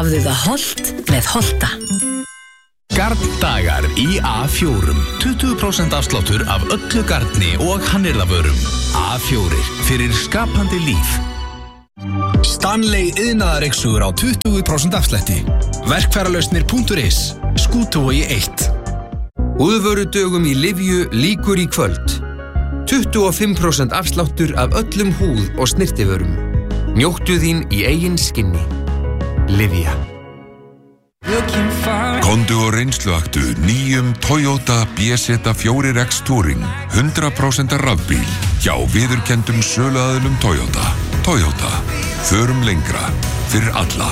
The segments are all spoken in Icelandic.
Hafðu það hollt með Holta. Garndagar í A4. 20% afsláttur af öllu garni og hannyrðavörum. A4 fyrir skapandi líf. Stanley iðnaðarexugur á 20% afslætti. Verkfæralausnir.is. Skútuvogi 1. Húðvörudögum í Livju lýkur í kvöld. 25% afsláttur af öllum húð- og snyrtivörum. Njóttu þín í eigin skinni. Livja. Komdu og reynsluaktu nýjum Toyota BZ4X Touring 100% rafbíl hjá viðurkenndum söluaðilum Toyota. Toyota. Förum lengra fyrir alla.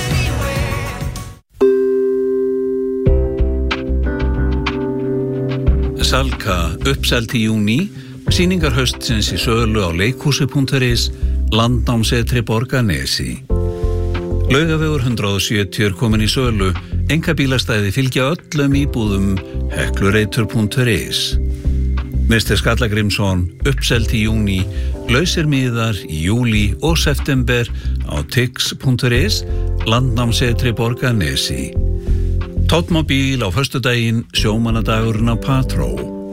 Salka uppselt í júní, sýningar haustsins í sölu á leikhúsi.is, Landnámsetri Borgarnesi. Laugavegur 170 komin í sölu, einkabílastæði fylgja öllum íbúðum, heklureitur.is. Mr. Skallagrímsson, uppselt í júní, lausir miðar í júlí og september á tix.is, Landnámsetri Borgarnesi. Tottmobíl á föstudaginn, sjómannadagurinn á Patró.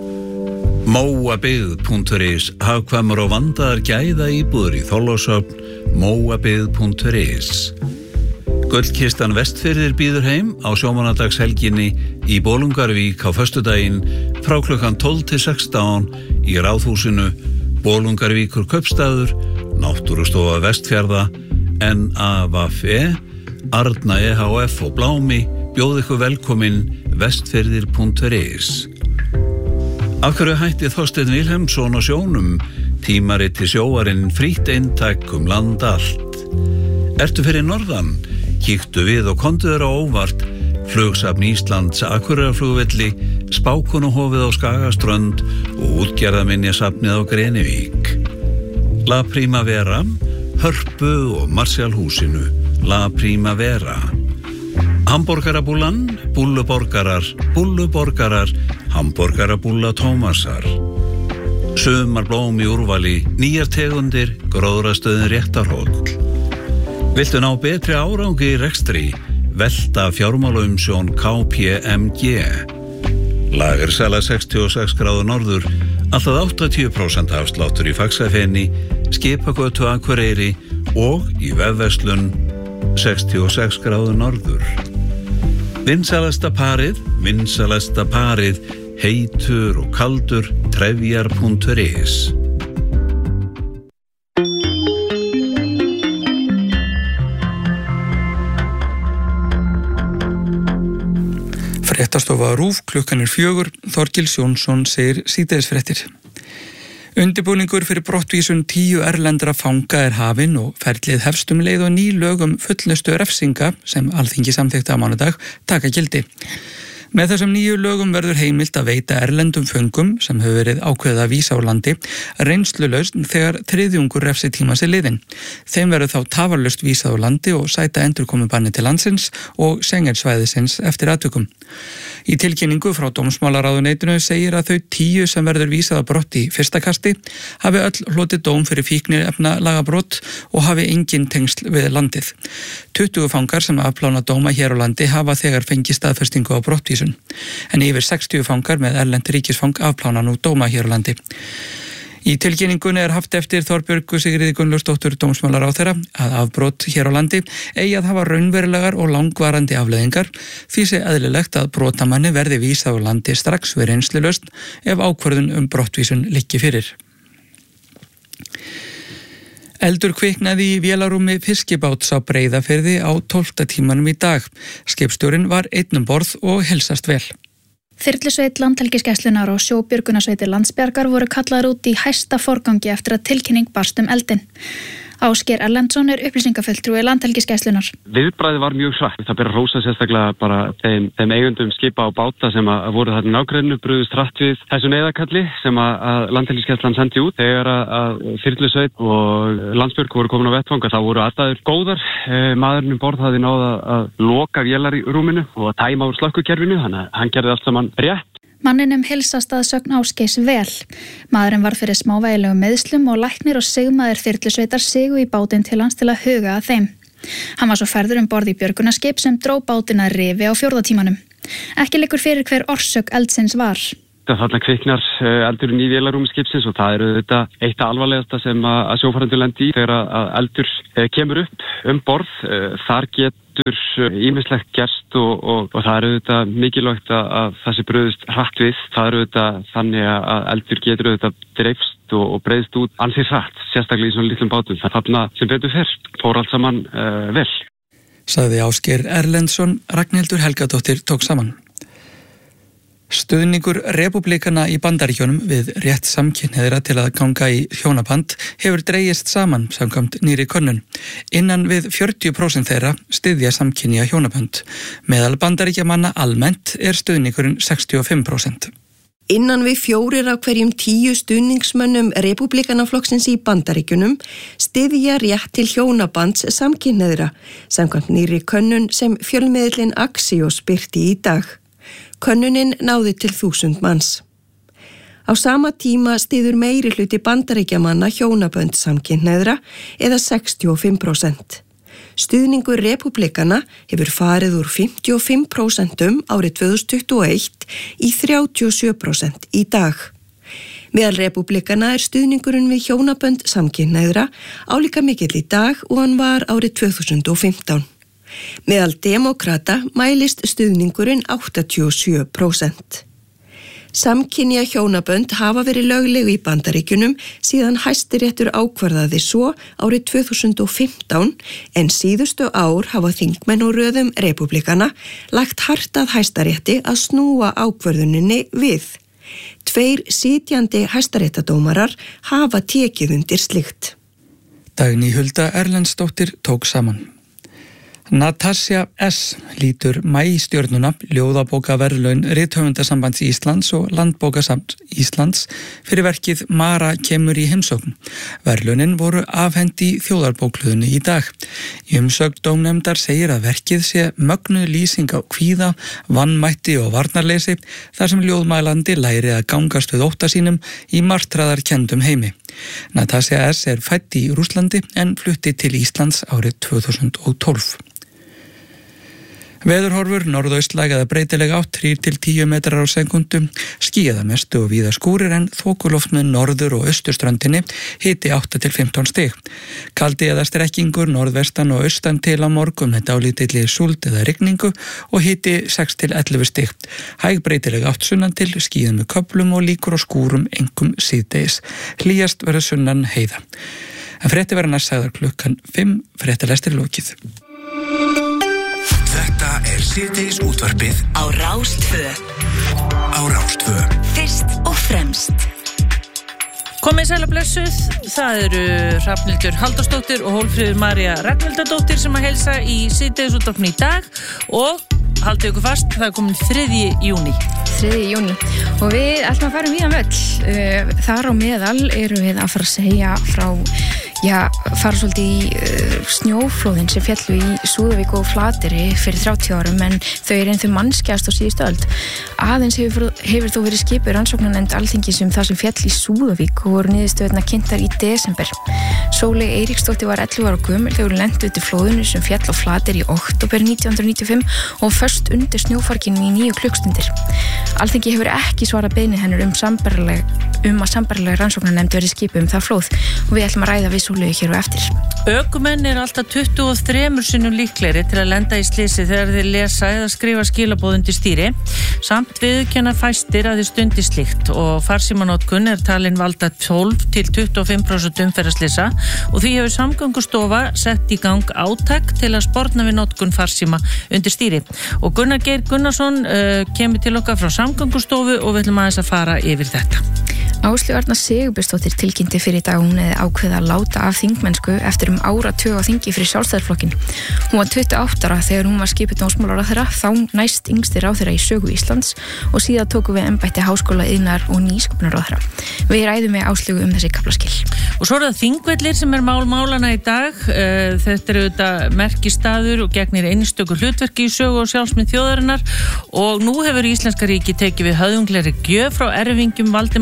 Móabyggð.is, hagkvæmar og vandaðar gæða íbúður í Þorlákshöfn, móabyggð.is. Gullkistan Vestfirðir býður heim á sjómannadagshelginni í Bolungarvík á föstudaginn frá klukkan 12 til 16 í Ráðhúsinu, Bolungarvíkur kaupstaður, Náttúrustofa Vestfjarða, NAVFE, Arna EHF og Blámi bjóð ykkur velkomin vestfirðir.is. Af hverju hætti Þorsteinn Vilhelmsson á sjónum, tímariti sjóarinn frítt eintak land allt. Ertu fyrir norðan? Kíktu við og komdu þér á óvart, Flugsafn Íslands Akureyrarflugvelli, Spákonuhofið á Skagaströnd og útgerðarminjasafnið á Grenivík. La Primavera, Hörpu og Marshallhúsinu, La Primavera. Hamborgarabúllan, búlluborgarar, hamborgarabúlla Tómasar. Sumarblóm í úrvali, nýjar tegundir, gróðrastöðin Réttarhóll. Viltu ná betri árangi í rekstri? Velta fjármálaumsjón KPMG. Lagersala 66 gráður norður, alltaf 80% afsláttur í Faxafeni, Skipagötu Akureyri og í vefverslun 66 gráður norður. Vinsalasta parið, heitur og kaldur, trefjar.is. Fréttastofa RÚV, klukkan 4, Þorgils Jónsson segir síðdegisfréttir. Undirbúningur fyrir brottvísun 10 erlendra fanga hafinn og ferlið hefst leið og ný lög fullnustu refsinga sem Alþingi samþykkti á mánudag taka gildi. Með þessum nýju lögum verður heimilt að veita erlendum föngum sem hefur verið ákveðið að vísa úr landi reynslulausn þegar þriðjungur refsitímans liðinn. Þeim verður þá tafarlaust vísað úr landi og sæta endurkomubanni til landsins og Schengen-svæðisins eftir atvikum. Í tilkynningu frá dómsmálaráðuneytinu segir að þau 10 sem verður vísað á brott í fyrsta kasti hafi öll hlotið dóm fyrir fíkniefnalagabrot og hafi engin tengsl við landið. 20 fangar sem afplána dóma hér á landi hafa þegar fengið staðfestingu á brottvísun, en yfir 60 fangar með erlent ríkisfang afplána nú dóma hér á landi. Í tilkynningunni haft eftir Þorbjörgu Sigríði Gunnlaugsdóttur dómsmálaráðherra að afbrot hér á landi eigi að hafa raunverulegar og langvarandi afleiðingar, því sé eðlilegt að brotamanni verði vísað úr landi strax við reynslulausn ef ákvörðun brottvísun liggi fyrir. Eldur kviknaði í vélarúmi fiskibáts á Breiðafirði á 12. tímanum í dag. Skipstjórinn var einn um borð og heilsast vel. Þyrlusveit Landhelgisgæslunnar og sjóbjörgunarsveitir Landsbjargar voru kallaðar út í hæsta forgangi eftir að tilkynning barst Eldinn. Ásgeir Erlendsson upplýsingafulltrúi Landhelgisgæslunnar. Viðbragðið var mjög hratt. Það ber að hrósa sérstaklega bara þeim eigundum skipa og báta sem að voru þarna í nágrenninu brugðust hratt við þessu neyðarkalli sem að Landhelgisgæslan sendi út. Þegar að þyrlusveit og Landsbjörg voru komin á vettvang, þá voru aðstæður góðar. Maðurinn um borð hafði náð að loka vélarrúminu og að tæma úr slökkvukerfinu, þannig að hann gerði allt saman rétt. Manninum heilsast að sögn Ásgeirs vel. Maðurinn var fyrir smávægilegum meiðslum og læknir og sigmaður þyrlusveitar sigu í bátinn til hans til að huga að þeim. Hann var svo færður borð í björgunarskip sem dró bátinn að rifi á 4. tímanum. Ekki liggur fyrir hver orsök eldsins var. Þarna kviknar eldurinn í vélarrúmi skipsins og það þetta eitt alvarlegasta sem að sjófarendur lendi í þegar að eldur kemur upp borð. Þar getur ýmislegt gerst og það þetta mikilvægt að það sé brugðist hratt við. Það þetta þannig að eldur getur þetta dreifst og breiðst út ansið hratt, sérstaklega í svona litlum bátum. Þarna sem betur fór allt saman vel. Sagði Ásgeir Erlendsson, Ragnhildur Helgadóttir tók saman. Stuðningur repúblikana í Bandaríkjunum við rétt samkynhneigðra til að ganga í hjónaband hefur dregist saman samkvæmt nýrri könnun. Innan við 40% þeirra styðja samkynja hjónaband. Meðal Bandaríkjamanna almennt stuðningurinn 65%. Innan við 4 af hverjum 10 stuðningsmönnum repúblikanaflokksins í Bandaríkjunum styðja rétt til hjónabands samkynhneigðra, samkvæmt nýrri könnun sem fjölmiðillinn Axios birti í dag. Könnunin náði til 1000 manns. Á sama tíma styður meiri hluti Bandaríkjamanna hjónabönd samkynhneigðra eða 65%. Stuðningur repúblikana hefur farið úr 55% árið 2021 í 37% í dag. Meðal repúblikana stuðningurinn við hjónabönd samkynhneigðra álíka mikill í dag og hann var árið 2015. Meðal demókrata mælist stuðningurinn 87%. Samkynja hjónabönd hafa verið löglegu í Bandaríkjunum síðan Hæstiréttur ákvarðaði svo árið 2015 en síðustu ár hafa þingmenn og röðum repúblikana lagt hart að Hæstarétti að snúa ákvörðuninni við. 2 sitjandi hæstaréttadómarar hafa tekið undir slíkt. Dagný Hulda Erlendsdóttir tók saman. Natasja S. lítur maístjörnuna, ljóðabókaverðlaun Rithöfundasambands Íslands og Landbókasambands Íslands fyrir verkið Mara kemur í heimsókn. Verðlaunin voru afhent í þjóðarbókhlöðunni í dag. Í umsögn dómnefndar segir að verkið sé mögnuð lýsing á kvíða, vanmætti og varnarleysi þar sem ljóðmælandi læri að gangast við ótta sínum í martraðarkenndum heimi. Natasja S. fædd í Rússlandi en flutti til Íslands árið 2012. Veðurhorfur, norðaustlæg eða breytileg átt 3-10 metrar á sekúndu, skýjað að mestu og víða skúrir en þokuloft með norður- og austurströndinni, hiti 8-15 stig. Kaldi eða strekkingur, norðvestan og austan til á morgun með dálítilli súld eða rigningu og hiti 6-11 stig. Hæg breytileg átt sunnan til, skýjað með köflum og líkur og skúrum einkum síðdegis. Hlýjast verður sunnan heiða. En frétti verða næst sagðar klukkan 5, fréttalestir lokið. Þetta síðdegis útvarpið á Rás 2. Fyrst og fremst. Komið sæl og blessuð, það eru Hrafnhildur Halldórsdóttir og Hólmfríður María Ragnhildardóttir sem að heilsa í síðdegis útvarpinu í dag og haldið ykkur fast, það er komin 3. júní. 3. júní og við ætlum að fara víðan völl. Þar á meðal erum við að fara að segja frá fara svolítið í snjóflóðin sem féllu í Súðavík og Flateyri fyrir 30 árum en þau þau mannskjast á síðustu öld. Aðeins hefur þó verið skipuð rannsóknarnefnd Alþingis það sem féll í Súðavík og voru niðurstöðurnar kynntar í desember. Sóley Eiríksdóttir var 11 ára gömul þegar hún lenti út í flóðinu sem féll á Flateyri í október 1995 og föst undir snjófarginu í 9 klukkstundir. Alþingi hefur ekki svarað beiðni hennar að sambærileg rannsóknarnefnd verið skipuð það flóð og við ætlum að ræða við Sóleyju hér og eftir. Ökumenn alltaf 23 sinnum líklegri til að lenda í slysi þegar þeir lesa eða skrifa skilaboð undir stýri. Samt viðurkenna fæstir að þeir stundi slíkt og farsímanótkun talin valda 12-25% umferðarslysa og því hefur Samgöngustofa sett í gang átak til að sporna við notkun farsíma undir stýri. Og Gunnar Geir Gunnarsson kemur til okkar frá Samgöngustofu og við ætlum aðeins að fara yfir þetta. Áslaug Arna Sigurbjörnsdóttir tilkynnti fyrir í dag hún hefði ákveðið að láta af þingmennsku eftir áratug á þingi fyrir Sjálfstæðisflokkinn. Hún var 28 ára þegar hún var skipuð dómsmálaráðherra, þá næst yngsti ráðherra í sögu Íslands og síðan tóku við embætti háskóla, iðnaðar og nýsköpunarráðherra. Við ræðum með Áslaugu þessi kaflaskil. Og svo það Þingvellir sem mál málana í dag. Þetta þetta merkistaður og gegnir einstöku hlutverki í sögu og sjálfsmynd þjóðarinnar og nú hefur Íslenska ríki tekið við höfðunglegri gjöf frá erfingjum Valdimars Jónssonar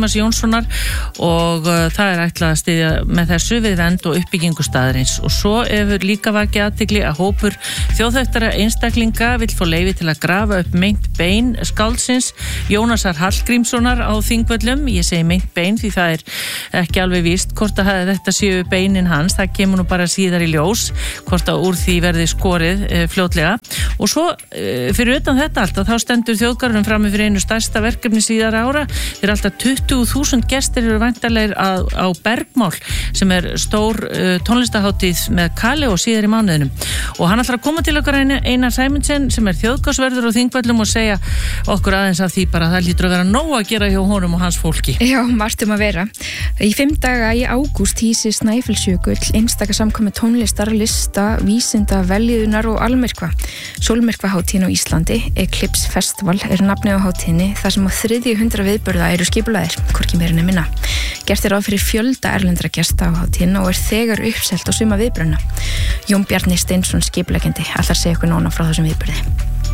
Hallgrímssonar og það ætlað að styðja með þessu við vernd og uppbyggingu staðarins og svo hefur líka vakið athygli að hópur þjóðþekktara einstaklinga vill fá leyfi til að grafa upp meint bein skáldsins Jónasar Hallgrímssonar á Þingvöllum. Ég segi meint bein því það ekki alveg víst hvort að þetta séu beinin hans, það kemur nú bara síðar í ljós hvort að úr því verði skorið fljótlega og svo fyrir utan þetta allt að þá stendur þjóðgarðurinn frammi fyrir einu stærsta verkefni síðara ára. Þeir alltaf 20.000 gestir eru væntanlegir á Bergmál sem stór tónlistahátíð með Kali og síðar í mánuðinum og hann ætlar að koma til okkar Einar Sæmundsen sem þjóðgarðsverður á Þingvöllum og segja okkur aðeins af því bara að það hlýtur að vera nóg að gera hjá honum og hans fólki. Já, margt að vera. Í 5 daga í ágúst hýsir Snæfellsjökull einstaka samkomi tónlistar, lista, vísinda, veljiðunar og almyrkva. Sólmyrkvahátíðin á Íslandi, Eclipse Festival nafnið á hátíðinni þar sem á 300 viðburða eru skipulagðir, hvorki meira en minna. Gert ráð fyrir fjölda erlendra gesta á hátíðina og þegar uppselt á suma viðburðina. Jón Bjarni Steinsson skipuleggjandi ætlar að segja ykkur nána frá þessum viðburði.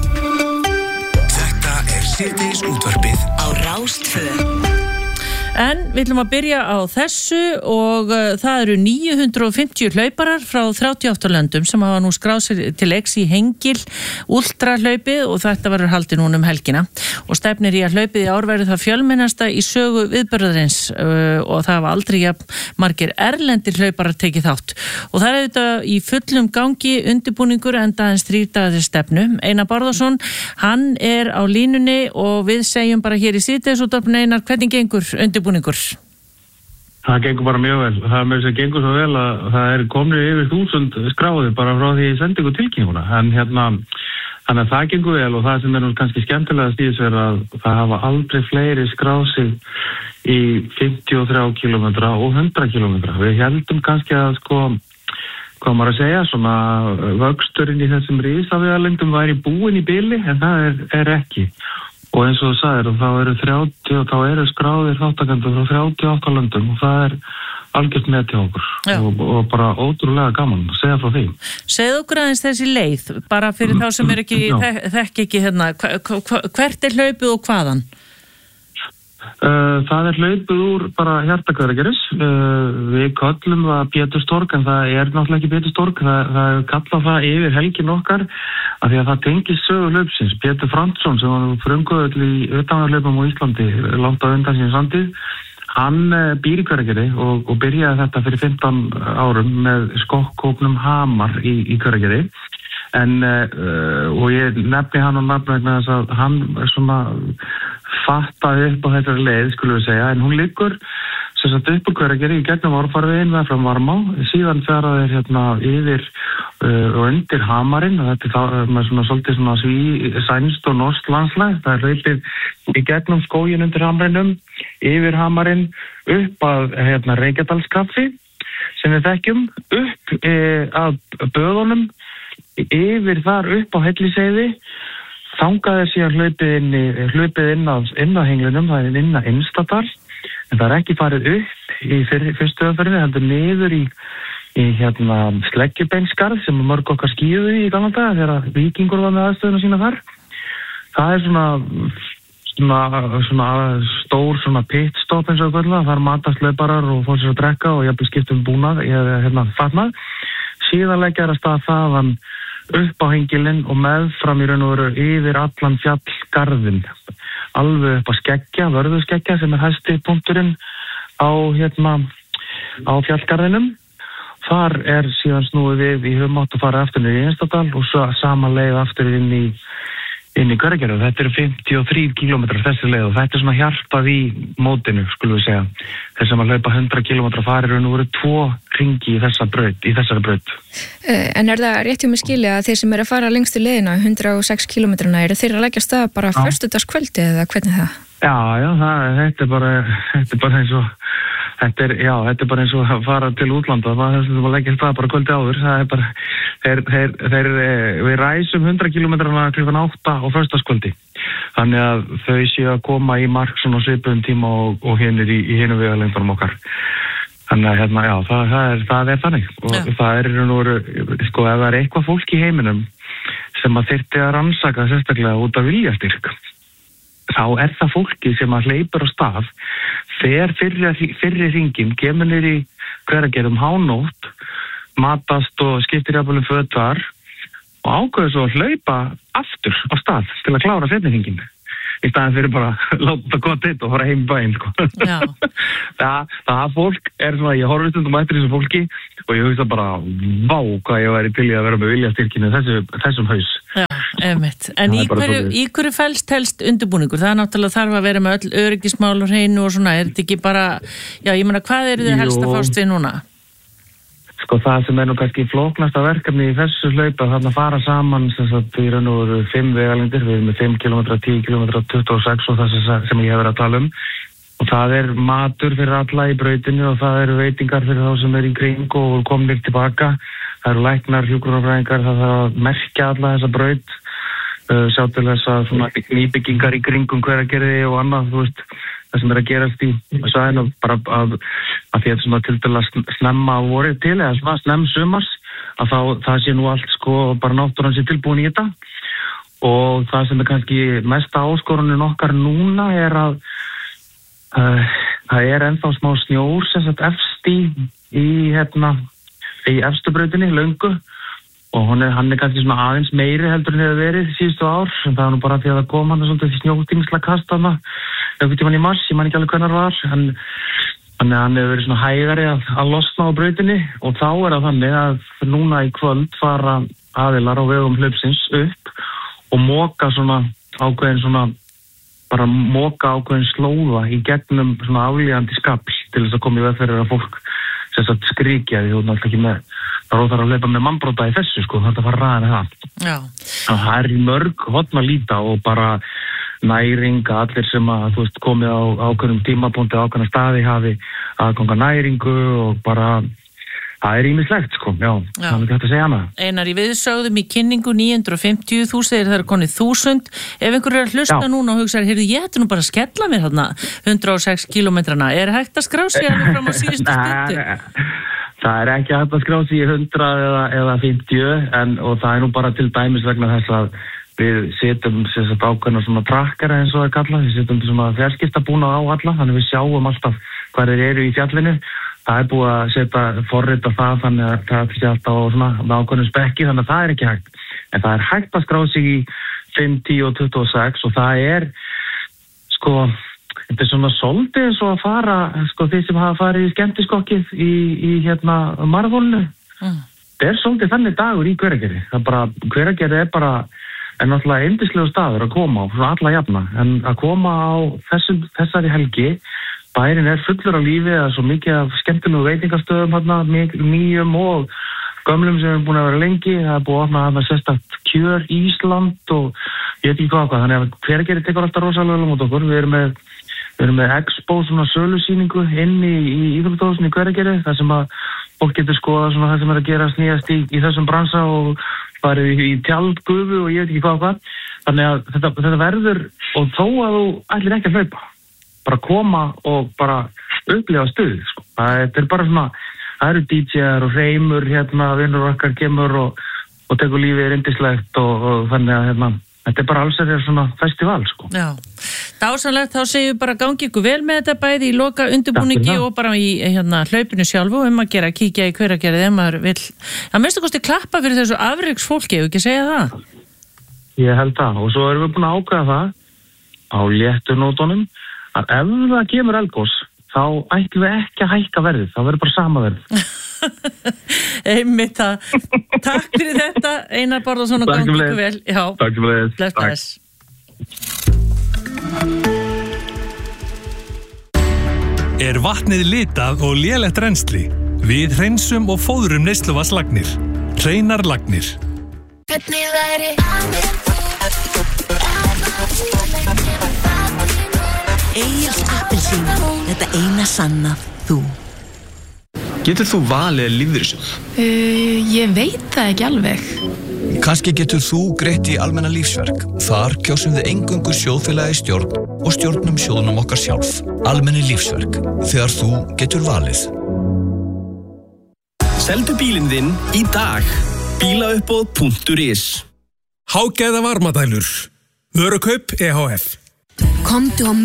Síðdeis útvarpið á Rás 2. En við ætlum að byrja á þessu og það eru 950 hlauparar frá 38 löndum sem hafa nú skráð sér til leiks í Hengil ultrahlaupið og þetta verður haldið núna helgina og stefnir í að hlaupið í ár verður það fjölmennasta í sögu viðburðarins og það hafa aldrei margir erlendir hlauparar tekið þátt og það þetta í fullum gangi undirbúningur enda aðeins 3 daga stefnu. Einar Bárðarsson, hann á línunni og við segjum bara hér í síðdegisútvarpinu Einar, hvernig gengur undirbúningur? Það gengur bara mjög vel. Það með þess að gengur svo vel að það komnir yfir 1000 skráði bara frá því sendingu tilkynninguna. En þannig að það gengur vel og það sem nú kannski skemmtilegast í þessu að það hafa aldrei fleiri skráð sig í 53 kilometra og 100 kilometra. Við heldum kannski að hvað maður að segja, svona vöxturinn í þessum risavegalengdum væri búin í bili en það er ekki. Og eins og þú sagðir, þá eru skráðir þáttakendur frá 38 löndum og það algjört með til okkur og bara ótrúlega gaman að segja frá því. Segðu okkur aðeins þessi leið, bara fyrir þá sem þekki ekki hérna, hvert hlaupið og hvaðan? Það hlaupið úr bara Hjartakverageris. Við köllum það Péturstorg en það náttúrulega ekki Péturstorg. Það kalla það yfir helgin okkar af því að það tengist sögu hlaupsins. Pétur Fransson sem var frumkvöðull í utanlandshlaupum á Íslandi langt á undan sín sandið. Hann býr í Hverageri og byrjaði þetta fyrir 15 árum með skokkhópnum Hamar í Hverageri. Og ég nefni hann og nafna vegna þess að hann svona fattaði upp á þessari leið, skulum við segja, en hún liggur sem sagt upp á Hverageri í gegnum Árfarveginn með frá Varmá, síðan fara þeir yfir og undir Hamarinn og þetta með svona svolítið svona sænst og norskt landslag, það hlaupið í gegnum skógin undir Hamarinnum, yfir Hamarinn, upp að Reykjadalskaffi sem við þekkjum, upp að Böðunum, yfir þar upp á Helliseiði, þangaði síðan hlaupið inn að henglinum, það inn að Innstadal, en það ekki farið upp í fyrstu umferðinni, heldur niður í Sleggjubeinskarð sem mörg okkar skíðu í gamla daga þegar Víkingur var með aðstöðuna sína þar. Það svona stór svona pitstop eins og kvölda, þar matast hlauparar og fór sér að drekka og jafnvel skiptum búnað eða fatnað. Síðan leggja að stað þaðan upp á hengilinn og meðfram í raun og veru yfir allan fjallgarðin alveg upp á Skeggja, Vörðuskeggja sem hæsti punkturinn á fjallgarðinum. Þar síðan snúið við í höfmátt að fara aftur niður í Innstadal og svo sama leið aftur inn í Hverageri. Þetta eru 53 kilometrar þessi leið og þetta svona hjartað í mótinu, skulum við segja. Þeir sem að hlaupa 100 kilometra farir og nú voru 2 hringi í þessari braut. En það rétt hjá mig skilja að þeir sem að fara lengstu leiðina 106 kilometrana þeir að leggja stað bara föstudagskvöldi eða hvernig það? Já, þetta er bara eins og þetta er bara eins og að fara til útlanda, það að leggja stað bara kvöldi áður. Það er bara við ræsum 100 kilometrana klukkan 8 á föstudagskvöldi. Þannig að þau séu að koma í mark svona svipuðum tíma og hinir í hinum vegalengdunum okkar. Þannig að það er þannig og það nú ef það er eitthvað fólk í heiminum sem að þyrfti að rannsaka sérstaklega út af viljastyrk, þá það fólki sem að hleypur á stað fer fyrri hringinn, kemur niður í Hveragerði hánótt, matast og skiptir jafnvel föt þar og ákveður svo að hlaupa aftur á stað til að klára seinni hringinn. Í staðin fyrir bara láta það gott eitt og fara heim í bæinn, sko. Já. það fólk svona, ég horfði stundum eftir þessu fólki og ég hugsa bara, vá, hvað ég væri til í að vera með viljastyrkinu þessum haus. Já, einmitt. En í hverju felst helst undirbúningur? Það náttúrulega þarf að vera með öll öryggismál og hreinu og svona, þetta ekki bara, já, ég meina, hvað þið helst að fást við núna? Sko það sem nú kannski flóknasta verkefni í þessu hlaupa, þarna fara saman í raun og veru 5 vegalengdir, við erum með 5 km, 10 km, 26 og það sem ég hef verið að tala og það matur fyrir alla í brautinu og það veitingar fyrir þá sem í kring og komnir tilbaka, það læknar, hjúkrunarfræðingar, það að merkja alla þessa braut, sjá til þess að svona nýbyggingar í kringum Hveragerði og annað, þú veist, það sem að gerast í svæðinu bara að því að svona tiltölulega snemma vorið til eða svona snemm sumars að það sé nú allt sko bara náttúran sé tilbúin í þetta og það sem kannski mesta áskorunin okkar núna að það ennþá smá snjór sem sagt efst í efstu brautinni, löngu og hann kannski svona aðeins meiri heldur en hefur verið síðustu ár en það nú bara því að það kom hann svolítið snjótingsla kast þarna einhvern tímann í mars, ég man ekki alveg hvernig það var þannig að hann hefur verið svona hægari að losna á brautinni og þá það þannig að núna í kvöld fara aðilar á vegum hlaupsins upp og moka svona ákveðin slóða í gegnum svona aflíðandi skafl til þess að koma í veg fyrir að fólk skríkja því þú náttúrulega ekki með það þarf að hlaupa með mannbrota í þessu sko, það fara ræðan það. Já. Það í mörg hotn að líta og bara næring, allir sem að þú veist komið á ákveðnum tímapunkti ákveðna staði hafi aðganga næringu og bara það ýmislegt sko, já, það er ekki hægt að segja hana. Einar, við sögðum í kynningu 950, þú segir það konið 1000, ef einhver að hlusta núna og hugsa, heyrðu, ég hætti nú bara að skella mér þarna 106 kilometrana, hægt að skrá sig alveg fram á síðustu stundu? Það ekki hægt að skrá sig í 100 eða 50 og það nú bara til dæmis vegna þess að við setjum ákveðna svona trakkara eins og það kalla, við setjum svona fjarskiptabúnað á alla, þannig við sjáum alltaf hvað þeir eru í fjallinu. Það búið að setja forrita það þannig að það sé alltaf á svona ákveðnum spekki, þannig að það ekki hægt. En það hægt að skrá sig í 5, 10 og 26 og það sko, þetta svona svolítið eins og að fara, sko, þeir sem hafa farið í skemmtiskokkið í Marðhólinu. Það svolítið þannig dagur í Hveragerði. Það bara, Hveragerði bara náttúrulega yndislegu staður að koma á, svona alla jafna. En að koma á þessari helgi, bærin fullur af lífi, það svo mikið af skemmtilegu veitingastöðum hérna, nýjum og gömlum sem búin að vera lengi, það búið að opna þarna sérstakt Kjör Ísland og ég veit ekki hvað, þannig að Hveragerði tekur alltaf rosalega út okkur, við erum með Expo, svona sölusýningu inni í íþróttahúsinu í Hveragerði, þar sem að fólk getur skoða svona það sem að gerast nýjast í þessum bransa og farið í tjaldgufu og ég veit ekki hvað, þannig að þetta verður, og þó að þú ætlir ekki að hlaupa, bara koma og bara upplifa stuð, sko. Það bara svona, það eru DJ-ar og hreimur, vinnur okkar kemur og tekur lífið yndislegt og þannig að þetta bara alls svona festival, sko. Já, dásanlegt, þá segjum við bara gangi ykkur vel með þetta bæði í loka undirbúningi og bara í hlaupinu sjálfu að gera, kíkja í Hveragerði ef maður vill. Það minnstu kosti klappa fyrir þessu afreksfólki, ef ekki segja það? Ég held það, og svo erum við búin að ákveða það á léttunótunum að ef það kemur eldgos, þá ættum við ekki að hækka verðið, það verður bara sama verð. Einmitt það. Takk fyrir þetta, Einar Bárðarson og gangi ykkur vel. Já. Takk fyrir þetta. Bless. Er vatnið litað og lélegt rennsli? Við hreinsum og fóðrum neysluvatnslagnir. Hreinar lagnir. Hvernig væri Egils appelsín, þetta eina sanna þú. Getur þú valið lífeyrissjóð? Ég veit það ekki alveg. Kannski getur þú greitt í almenna lífsverk. Þar kjósum við eingöngu sjóðfélagi stjórn og stjórnum sjóðunum okkar sjálf. Almenni lífsverk, þegar þú getur valið. Seldu bílinn þinn í dag. Bílauppboð.is. Hágæða varmadælur. Vörukaup EHF. Komdu á